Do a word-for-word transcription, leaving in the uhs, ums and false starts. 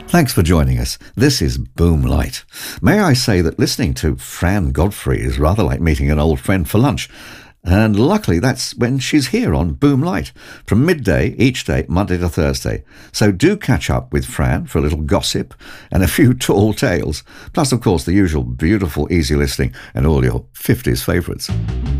Thanks for joining us. This is Boom Light. May I say that listening to Fran Godfrey is rather like meeting an old friend for lunch. And luckily that's when she's here on Boom Light, from midday each day, Monday to Thursday. So do catch up with Fran for a little gossip and a few tall tales. Plus, of course, the usual beautiful, easy listening and all your fifties favourites.